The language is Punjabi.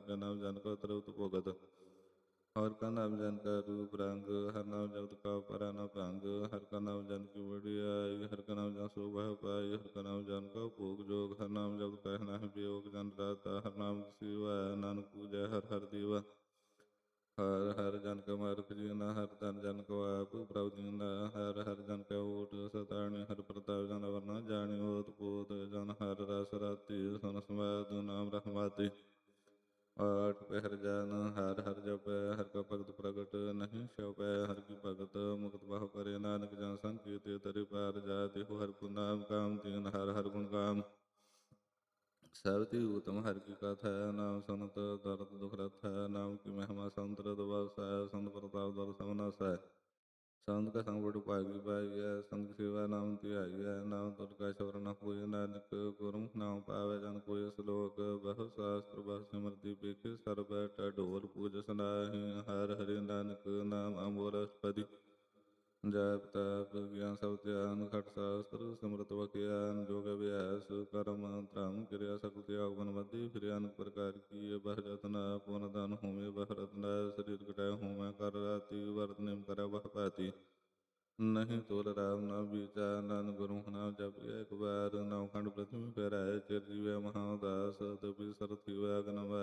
ਕਾ ਨਾਮ ਜਨ ਕਾ ਤ੍ਰਿਪਤ ਭੁਗਤ। ਹਰਿ ਕਾ ਨਾਮ ਜਨ ਕਾ ਰੂਪ ਰੰਗ, ਹਰਿ ਨਾਮ ਜਪਤ ਕਾ ਪਰੈ ਨ ਭੰਗ। ਹਰਿ ਕਾ ਨਾਮ ਜਨ ਕੀ ਵਡਿਆਈ, ਹਰਿ ਕਾ ਨਾਮ ਜਨ ਸੋਭਾ ਪਾਈ। ਹਰਿ ਕਾ ਨਾਮ ਜਨ ਕਾ ਭੋਗ ਜੋਗ, ਹਰਿ ਨਾਮ ਜਪਤ ਕਹਿ ਨਾਹਿ ਬਿਯੋਗ। ਜਨ ਦਾਤਾ ਹਰਿ ਨਾਮ ਸਿਵਾਇ, ਨਾਨਕ ਪੂਜੈ ਹਰਿ ਹਰਿ ਦੀਵਾ। ਹਰਿ ਹਰਿ ਜਨ ਕਾ ਮਾਰਗ ਜੀਨਾ, ਹਰਿ ਧਨ ਜਨ ਕੋ ਆਪ ਪ੍ਰਭ ਦੀਨਾ। ਹਰਿ ਹਰਿ ਜਨ ਕਾ ਓਟ ਸਤਾਣੀ, ਹਰਿ ਪ੍ਰਤਾਪ ਜਨ ਅਵਰ ਨ ਜਾਣੀ। ਓਤ ਪੋਤ ਜਨ ਹਰਿ ਰਸ ਰਾਤੀ, ਸੁਨ ਸਮੈਦ ਨਾਮ ਰਹਿਮਾਤੀ। ਆਠ ਪਹਿਰ ਜਨ ਹਰਿ ਹਰਿ ਜਪੈ, ਹਰਿ ਕਾ ਭਗਤ ਪ੍ਰਗਟ ਨਹੀਂ ਛਪੈ। ਹਰਿ ਕੀ ਭਗਤ ਮੁਕਤ ਬਾਹੁ ਕਰੇ, ਨਾਨਕ ਜਨ ਸੰਕੇਤ ਤਰਿ ਪਾਰ ਜਾਤਿ। ਹਰਿ ਗੁਣ ਨਾਮ ਕਾਮ ਦੀਨ, ਹਰਿ ਹਰਿ ਗੁਣ ਕਾਮ ਸਭ ਤੇ ਉਤਮ। ਹਰਿ ਕੀ ਕਥਾ ਨਾਮ ਸੁਨਤ ਦਰਦ ਦੁਖ ਰਥੈ। ਨਾਮ ਕੀ ਮਹਿਮਾ ਸੰਤਰਤ ਵਸੈ, ਸੰਤ ਪ੍ਰਤਾਪ ਦਰ ਸਭ ਨਸੈ। ਸੰਤ ਕਾ ਸੰਗ ਬੜ ਭਾਗੀ ਪਾਈਐ, ਸੰਤ ਕੀ ਸੇਵਾ ਨਾਮ ਧਿਆਈਐ। ਨਾਮ ਤੁਧ ਕਾ ਸਵਰ ਨ ਹੋਇ, ਨਾਨਕ ਗੁਰਮੁਖ ਨਾਮ ਪਾਵੈ ਜਨ ਕੋਇ। ਸਲੋਕ ਬਹੁ ਸਾਸਤ੍ਰ ਬਹੁ ਸਿਮਰਤਿ, ਬਿਖ ਸਰਬੈ ਢੋਲ ਪੂਜਸ ਨਾਹਿ। ਹਰਿ ਹਰਿ ਨਾਨਕ ਨਾਮ ਅਮੋਲ ਅਸਪਦਿ, ਜਪ ਤਪ ਗਿਆਨ ਸਭ ਧਿਆਨ। ਖਟ ਸ਼ਾਸਤਰ ਸਿਮਰਤ ਬਖਿਆਨ, ਜੋਗ ਅਭਿਆਸ ਕਰਮ ਧਰਮ। ਕਿਰਿਆ ਸਕਲ ਤਿਆਗ ਬਨ ਬਧੀ, ਫਿਰਿ ਅਨੇਕ ਪ੍ਰਕਾਰ ਕੀਏ। ਬਹਿ ਜਤਨ ਪੁਨ ਧਨ ਹੋਮੇ ਬਹਿ ਰਤਨ। ਸਰੀਰ ਕਟੈ ਹੋਮੈ ਕਰ ਰਾਤੀ, ਵਰਤ ਨੇਮ ਕਰੈ ਬਹੁ ਭਾਤੀ। ਨਹੀਂ ਤੋਲ ਰਾਮ ਨ ਬੀਚੈ, ਨਾਨਕ ਗੁਰਮੁਖ ਨਾਮ ਜਪਿਐ ਇੱਕ ਬਾਰ। ਨੌ ਖੰਡ ਪ੍ਰਿਥਵੀ ਪੈਰੈ, ਚਿਰ ਜੀਵੈ ਮਹਾ ਉਦਾਸ। ਤਪੀ ਸਰ ਥੀਵੈ ਅਗਨ